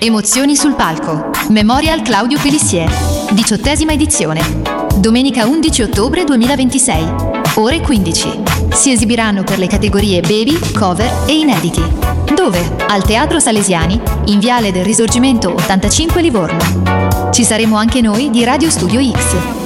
Emozioni sul palco. Memorial Claudio Pélissier. 18ª edizione. Domenica 11 ottobre 2026. Ore 15. Si esibiranno per le categorie Baby, Cover e Inediti. Dove? Al Teatro Salesiani, in Viale del Risorgimento 85 Livorno. Ci saremo anche noi di Radio Studio X.